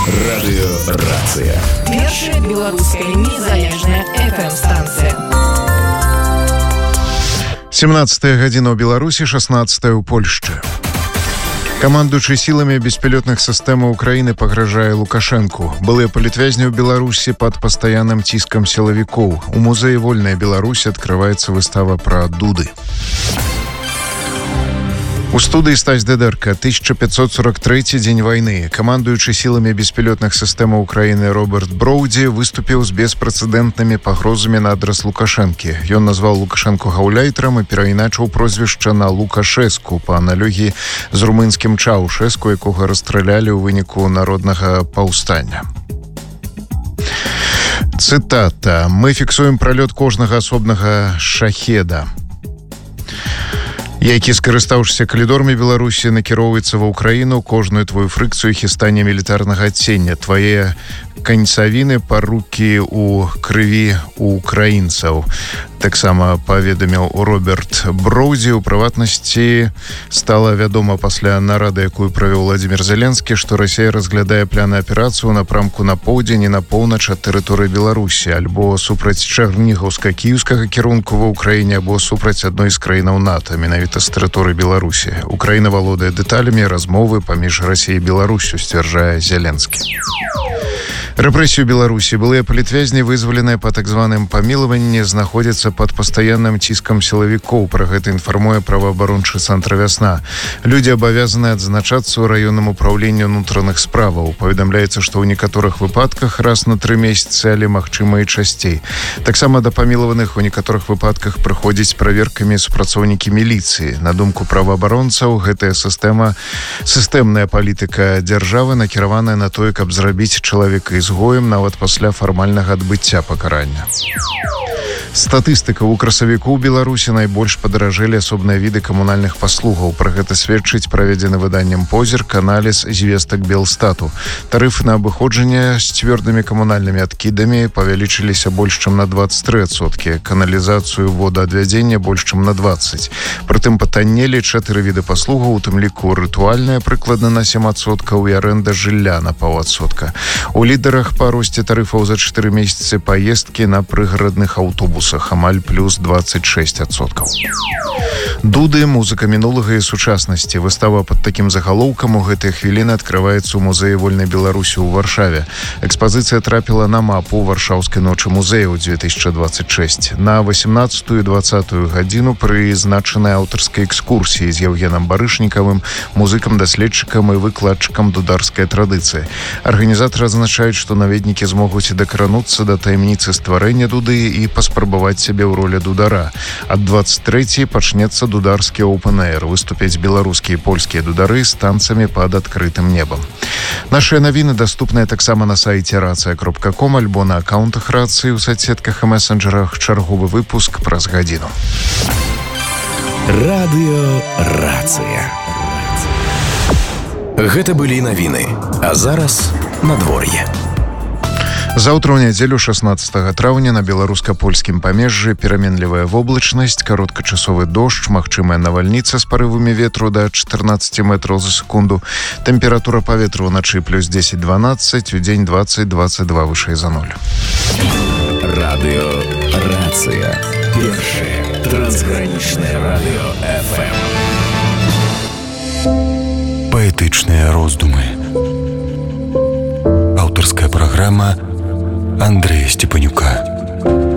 Радыёрацыя. Першая беларуская незалежная FM-станцыя. 17 гадзіна ў Беларусі, 16 ў Польшчы. Камандуючы сіламі беспілётных сістэмаў Украіны пагражае Лукашэнку. Былыя палітвязні ў Беларусі пад пастаянным ціскам сілавікоў. У музеі «Вольная Беларусь» адкрываецца выстава пра дуды. У студыі Стась Дедерка, 1543 дзень вайны. Камандуючы сіламі беспілётных сістэмаў Украіны Роберт Броўдзі выступіў з беспрэцэдэнтнымі пагрозамі на адрас Лукашэнкі. Ён назваў Лукашэнку гаўляйтарам і перайначыў прозвішча на Лукашэску па аналогіі з румынскім Чаўшэску, якога расстралялі ў выніку народнага паўстання. Цытата. «Мы фіксуем пралёт кожнага асобнага шахеда, які, скарыстаўшыся калідорамі Беларусі, накіроўваецца ва ўкраіну, кожную твою фрыкцыю хістання мілітарнага адцення, твае канцавіны парукі ў крыві у украінцаў». Таксама паведаміў Роберт Броўдзі. У прыватнасці стала вядома пасля нарады, якую правёў Владзімір Зеленскі, што Расія разглядае пляны аперацыю ў напрамку на поўдзень і на поўнач ад тэрыторыі Беларусі, альбо супраць чарнігаўска-кіеўскага кірунку ва ўкраіне, або супраць адной з краінаў НАТО, менавіта з тэрыторыі Беларусі. Украіна валодае дэталямі размовы паміж Расіяй і Беларусю, сцвярджае Зеленскі. Рэпрэсію Беларусі. Былыя палітвязні, вызваленыя па так званым памілаванні, знаходзяцца пад пастаянным ціскам сілавікоў. Пра гэта інфармуе праваабарончы цэнтр «Вясна». Людзі абавязаны адзначацца ў раённым управленні ўнутраных справаў. Паведамляецца, што ў некаторых выпадках раз на 3 месяцы, але магчыма і часцей. Таксама да памілаваных у некаторых выпадках прыходзяць праверкамі супрацоўнікі міліцыі. На думку праваабаронцаў, гэтая сістэмная палітыка дзяржавы накіраваная на тое, каб зрабіць чалавека ізгоем нават пасля фармальнага адбыцця пакарання. Статыстыка. У красавіку ў Беларусі найбольш падаражэлі асобныя віды камунальных паслугаў. Пра гэта сведчыць праведзены выданнем «Позірк» аналіз звестак Белстату. Тарыфы на абыходжанне з цвёрдымі камунальнымі адкідамі павялічыліся больш чым на 23%, каналізацыю водаадвядзення больш чым на 20%. Прытым патаннелі 4 віды паслугаў, у тым ліку рытуальная прыкладна на 7% і арэнда жылля на 0,5%. У лідарах па росце тарыфаў за 4 месяцы паездкі на прыгарадных аўтобусах амаль плюс 26%. Дуды, музыка мінулага і сучаснасці. Выстава пад такім загалоўкам у гэтыя хвіліны адкрываецца ў музеі «Вольнай Беларусі» ў Варшаве. Экспазіцыя трапіла на мапу варшаўскай ночы музеяў 2026. На 18 і 20 гадзіну прызначаны аўтарскай экскурсіі з Евгенам Барышнікавым, музыкам-даследчыкам і выкладчыкам дударскай традыцыі. Арганізатары адзначаюць, што наведнікі змогуць дакрануцца да таямніцы стварэння дуды і паспрабаваць сябе ў ролі дудара. Ад 23-й пачнецца дударскі оўпэн-эйр. Выступяць беларускія і польскія дудары з танцамі пад адкрытым небам. Нашыя навіны даступныя таксама на сайце racja.com альбо на аккаунтах рацыі ў соцсетках і месенджерах. Чарговы выпуск праз гадзіну. Радыёрацыя. Гэта былі навіны. А зараз надвор'е. Заўтра ў нядзелю 16 траўня на беларуска-польскім памежжы пераменлівая воблачнасць, кароткачасовы дождж, магчымая навальніца з парывамі ветру да 14 метраў за секунду. Тэмпература паветра ўначы плюс 10-12, удзень 20-22 вышэй за 0. Радыёрацыя. Першае трансгранічнае радыё FM. Паэтычныя роздумы. Аўтарская праграма Андрэя Степанюка.